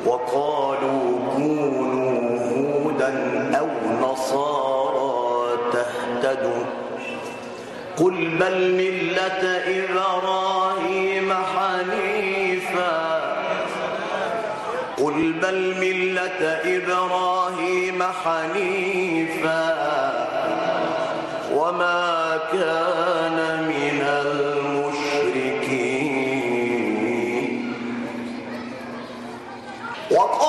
وقالوا كونوا هودا أو نصارى تهتدوا قل بل ملة إبراهيم حنيفا قل بل ملة إبراهيم حنيفا وما كان